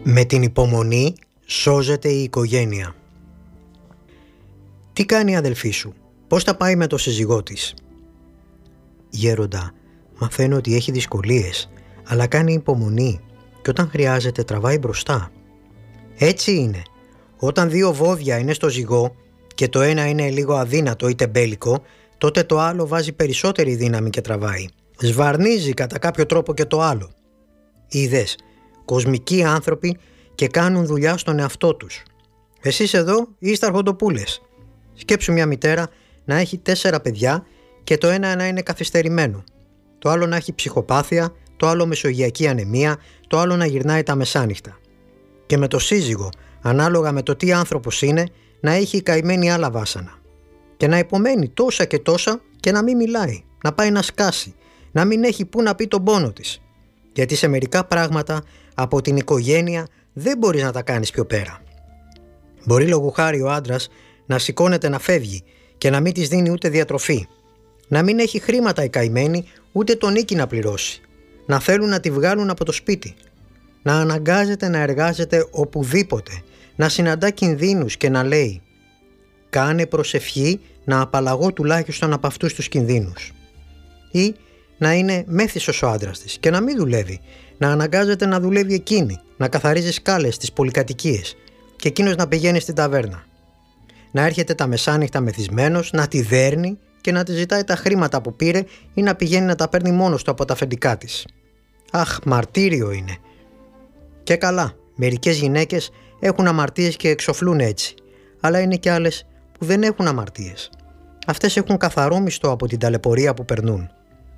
Με την υπομονή σώζεται η οικογένεια. Τι κάνει η αδελφή σου, πώς τα πάει με το σύζυγό της? Γέροντα, μαθαίνω ότι έχει δυσκολίες, αλλά κάνει υπομονή και όταν χρειάζεται τραβάει μπροστά. Έτσι είναι. Όταν δύο βόδια είναι στο ζυγό και το ένα είναι λίγο αδύνατο ή τεμπέλικο, τότε το άλλο βάζει περισσότερη δύναμη και τραβάει. Σβαρνίζει κατά κάποιο τρόπο και το άλλο. Είδες, κοσμικοί άνθρωποι και κάνουν δουλειά στον εαυτό τους. Εσείς εδώ είστε αρχοντοπούλες. Σκέψου μια μητέρα να έχει 4 παιδιά και το ένα να είναι καθυστερημένο. Το άλλο να έχει ψυχοπάθεια, το άλλο μεσογειακή ανεμία, το άλλο να γυρνάει τα μεσάνυχτα. Και με το σύζυγο, ανάλογα με το τι άνθρωπος είναι, να έχει καημένη άλλα βάσανα. Και να υπομένει τόσα και τόσα και να μην μιλάει, να πάει να σκάσει, να μην έχει που να πει τον πόνο της. Γιατί σε μερικά πράγματα από την οικογένεια δεν μπορείς να τα κάνεις πιο πέρα. Μπορεί λόγου χάρη ο άντρας να σηκώνεται να φεύγει και να μην της δίνει ούτε διατροφή. Να μην έχει χρήματα η καημένη ούτε τον νίκη να πληρώσει. Να θέλουν να τη βγάλουν από το σπίτι. Να αναγκάζεται να εργάζεται οπουδήποτε. Να συναντά κινδύνους και να λέει «Κάνε προσευχή να απαλλαγώ τουλάχιστον από αυτούς τους κινδύνους». Ή να είναι μέθησος ο άντρας της και να μην δουλεύει. Να αναγκάζεται να δουλεύει εκείνη, να καθαρίζει σκάλες στις πολυκατοικίες και εκείνος να πηγαίνει στην ταβέρνα. Να έρχεται τα μεσάνυχτα μεθυσμένος, να τη δέρνει και να τη ζητάει τα χρήματα που πήρε ή να πηγαίνει να τα παίρνει μόνος του από τα αφεντικά της. Αχ, μαρτύριο είναι. Και καλά, μερικές γυναίκες έχουν αμαρτίες και εξοφλούν έτσι, αλλά είναι και άλλες που δεν έχουν αμαρτίες. Αυτές έχουν καθαρό μισθό από την ταλαιπωρία που περνούν.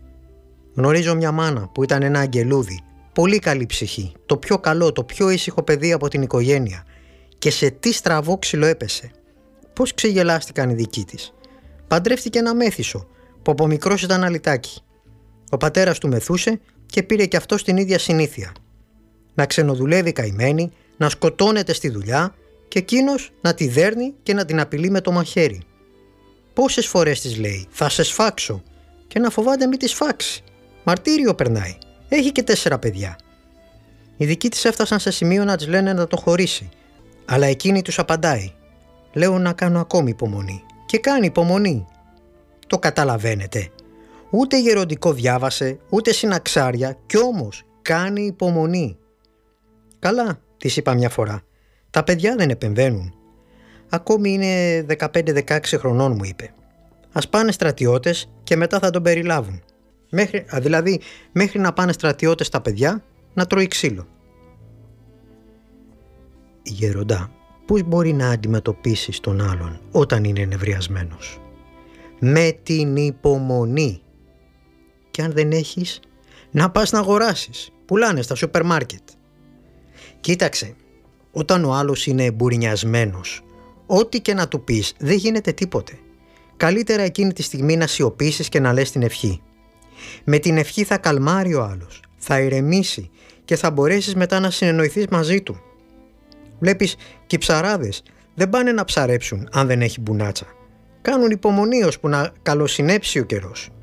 Γνωρίζω μια μάνα που ήταν ένα αγγελούδι, πολύ καλή ψυχή, το πιο καλό, το πιο ήσυχο παιδί από την οικογένεια. Και σε τι στραβό ξυλο έπεσε. Πώς ξεγελάστηκαν οι δικοί της. Παντρεύτηκε ένα μέθησο που από μικρός ήταν αλυτάκι. Ο πατέρας του μεθούσε και πήρε και αυτός την ίδια συνήθεια. Να ξενοδουλεύει καημένη, να σκοτώνεται στη δουλειά και εκείνος να τη δέρνει και να την απειλεί με το μαχαίρι. Πόσες φορές της λέει «Θα σε σφάξω» και να φοβάται μη τη σφάξει. Μαρτύριο περνάει. Έχει και 4 παιδιά. Οι δικοί της έφτασαν σε σημείο να της λένε να το χωρίσει. Αλλά εκείνη τους απαντάει «Λέω να κάνω ακόμη υπομονή». Και κάνει υπομονή. Το καταλαβαίνετε. Ούτε γεροντικό διάβασε, ούτε συναξάρια, κι όμως κάνει υπομονή. Καλά, της είπα μια φορά. Τα παιδιά δεν επεμβαίνουν. Ακόμη είναι 15-16 χρονών, μου είπε. Ας πάνε στρατιώτες και μετά θα τον περιλάβουν. Μέχρι να πάνε στρατιώτες τα παιδιά να τρώει ξύλο. Γεροντά, πώς μπορεί να αντιμετωπίσεις τον άλλον όταν είναι νευριασμένος? Με την υπομονή. Και αν δεν έχεις, να πας να αγοράσεις. Πουλάνε στα σούπερ μάρκετ. Κοίταξε, όταν ο άλλος είναι μπουρινιασμένος, ό,τι και να του πεις δεν γίνεται τίποτε. Καλύτερα εκείνη τη στιγμή να σιωπήσεις και να λες την ευχή. Με την ευχή θα καλμάρει ο άλλος, θα ηρεμήσει και θα μπορέσεις μετά να συνεννοηθείς μαζί του. Βλέπεις, και οι ψαράδες δεν πάνε να ψαρέψουν αν δεν έχει μπουνάτσα. Κάνουν υπομονή ώσπου να καλοσυνέψει ο καιρός.